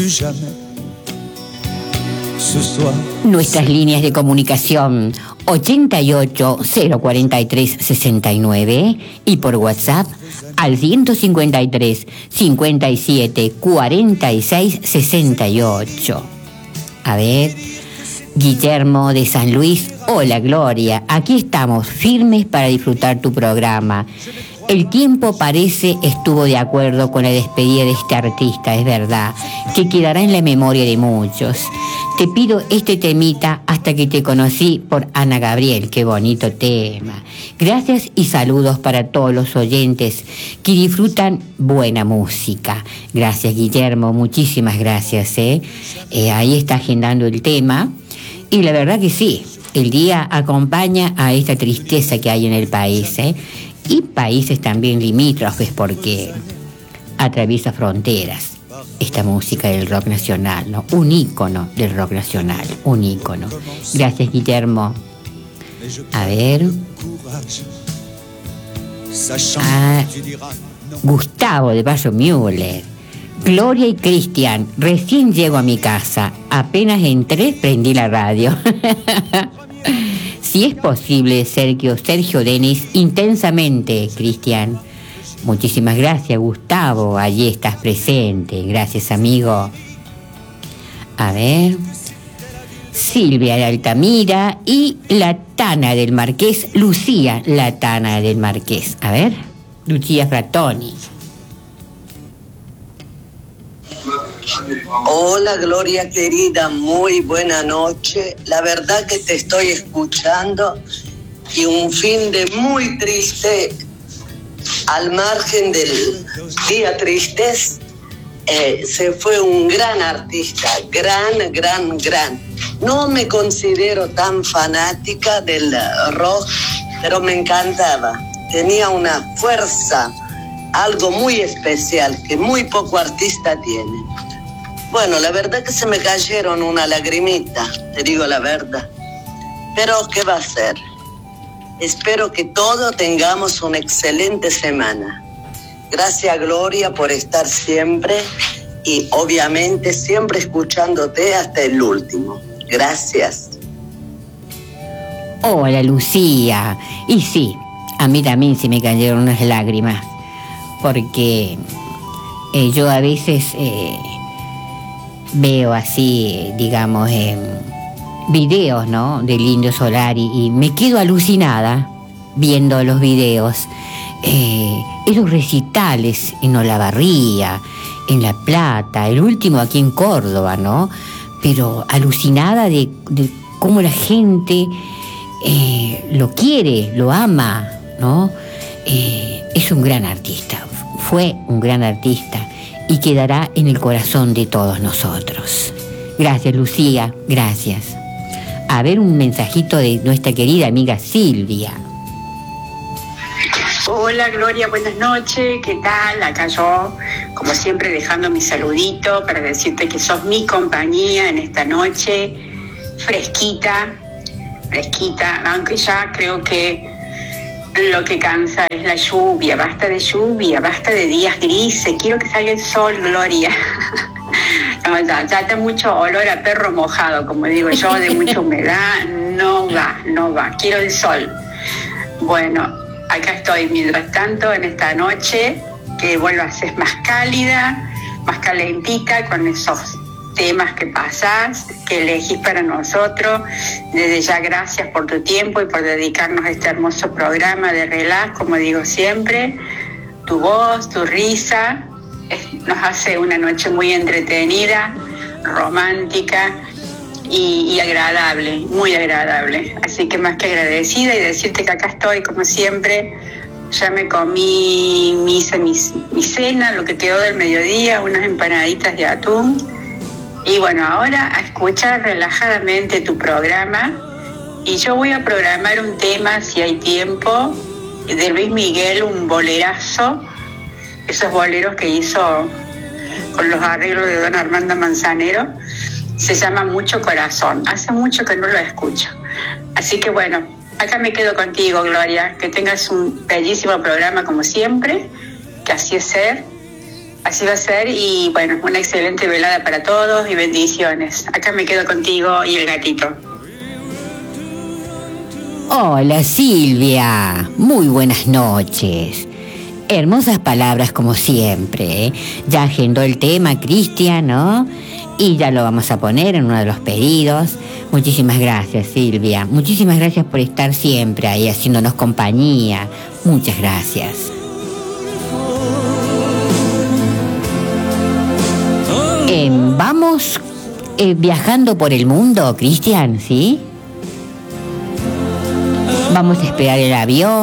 plus jamais. Ce soir, nuestras líneas de comunicación 88 043 69 y por WhatsApp al 153 57 46 68. A ver, Guillermo de San Luis, hola Gloria, aquí estamos firmes para disfrutar tu programa. El tiempo parece estuvo de acuerdo con la despedida de este artista, es verdad, que quedará en la memoria de muchos. Te pido este temita Hasta que te conocí por Ana Gabriel, qué bonito tema. Gracias y saludos para todos los oyentes que disfrutan buena música. Gracias Guillermo, muchísimas gracias. Ahí está agendando el tema y la verdad que sí, el día acompaña a esta tristeza que hay en el país, y países también limítrofes porque atraviesa fronteras. Esta música del rock nacional, ¿no? Un ícono del rock nacional, un ícono. Gracias, Guillermo. A ver. Gustavo de Bayo Müller. Gloria y Cristian, recién llego a mi casa. Apenas entré, prendí la radio. Si es posible, Sergio Denis, intensamente, Cristian. Muchísimas gracias, Gustavo. Allí estás presente. Gracias, amigo. A ver. Silvia de Altamira y la Tana del Marqués, Lucía, la Tana del Marqués. A ver, Lucía Fratoni. Hola Gloria querida, muy buena noche. La verdad que te estoy escuchando y un fin de muy triste, al margen del día tristes, se fue un gran artista, gran. No me considero tan fanática del rock, pero me encantaba. Tenía una fuerza, algo muy especial que muy poco artista tiene. Bueno, la verdad que se me cayeron una lagrimita, te digo la verdad. Pero, ¿qué va a ser? Espero que todos tengamos una excelente semana. Gracias, Gloria, por estar siempre y, obviamente, siempre escuchándote hasta el último. Gracias. Hola, Lucía. Y sí, a mí también se me cayeron unas lágrimas, porque yo a veces... veo así, digamos, videos, ¿no?, del Indio Solari y me quedo alucinada viendo los videos. Esos recitales en Olavarría, en La Plata, el último aquí en Córdoba, ¿no? Pero alucinada de cómo la gente lo quiere, lo ama, ¿no? Es un gran artista, fue un gran artista. Y quedará en el corazón de todos nosotros. Gracias, Lucía, gracias. A ver un mensajito de nuestra querida amiga Silvia. Hola, Gloria, buenas noches, ¿qué tal? Acá yo, como siempre, dejando mi saludito para decirte que sos mi compañía en esta noche, fresquita, aunque ya creo que lo que cansa es la lluvia, basta de días grises, quiero que salga el sol, Gloria. No, ya está mucho olor a perro mojado, como digo yo, de mucha humedad, no va, quiero el sol. Bueno, acá estoy, mientras tanto, en esta noche, que vuelva a ser más cálida, más calentita, con esos temas que pasás, que elegís para nosotros. Desde ya gracias por tu tiempo y por dedicarnos a este hermoso programa de relax, como digo siempre. Tu voz, tu risa, nos hace una noche muy entretenida, romántica y agradable, muy agradable. Así que más que agradecida y decirte que acá estoy, como siempre. Ya me comí mi cena, lo que quedó del mediodía, unas empanaditas de atún. Y bueno, ahora a escuchar relajadamente tu programa. Y yo voy a programar un tema, si hay tiempo, de Luis Miguel, un bolerazo. Esos boleros que hizo con los arreglos de don Armando Manzanero. Se llama Mucho Corazón. Hace mucho que no lo escucho. Así que bueno, acá me quedo contigo, Gloria. Que tengas un bellísimo programa como siempre. Que así es ser. Así va a ser y bueno, una excelente velada para todos y bendiciones. Acá me quedo contigo y el gatito. Hola Silvia, muy buenas noches. Hermosas palabras como siempre, ¿eh? Ya agendó el tema Cristian, ¿no? Y ya lo vamos a poner en uno de los pedidos. Muchísimas gracias Silvia, muchísimas gracias por estar siempre ahí haciéndonos compañía. Muchas gracias. Vamos viajando por el mundo, Cristian, ¿sí? Vamos a esperar el avión.